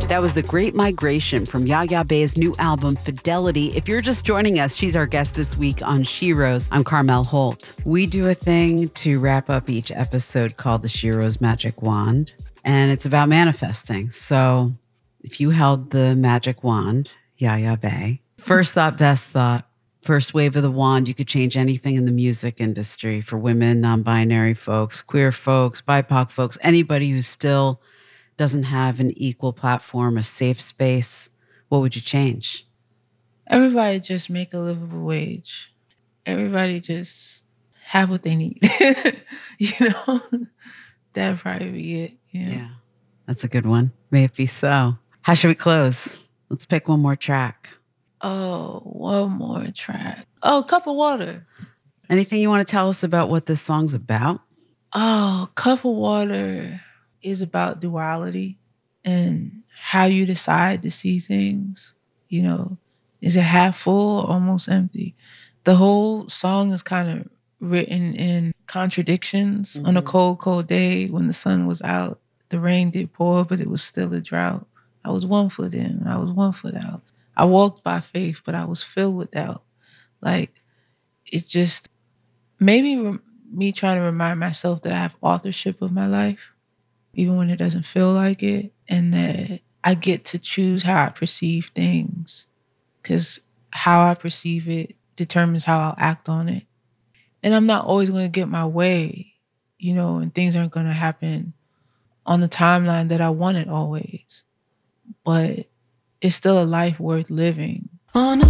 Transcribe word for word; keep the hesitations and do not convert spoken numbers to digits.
That was The Great Migration from Yaya Bay's new album, Fidelity. If you're just joining us, she's our guest this week on Sheroes. I'm Carmel Holt. We do a thing to wrap up each episode called the Sheroes Magic Wand, and it's about manifesting. So if you held the magic wand, Yaya Bay, first thought, best thought, first wave of the wand, you could change anything in the music industry for women, non-binary folks, queer folks, B I P O C folks, anybody who still doesn't have an equal platform, a safe space. What would you change? Everybody just make a livable wage. Everybody just have what they need. You know, that'd probably be it. You know? Yeah, that's a good one. May it be so. How should we close? Let's pick one more track. Oh, one more track. Oh, Cup of Water. Anything you want to tell us about what this song's about? Oh, Cup of Water is about duality and how you decide to see things. You know, is it half full or almost empty? The whole song is kind of written in contradictions. Mm-hmm. On a cold, cold day when the sun was out, the rain did pour, but it was still a drought. I was one foot in, I was one foot out. I walked by faith, but I was filled with doubt. Like, it's just maybe re- me trying to remind myself that I have authorship of my life, even when it doesn't feel like it, and that I get to choose how I perceive things, because how I perceive it determines how I'll act on it. And I'm not always going to get my way, you know, and things aren't going to happen on the timeline that I want it always. But it's still a life worth living. On a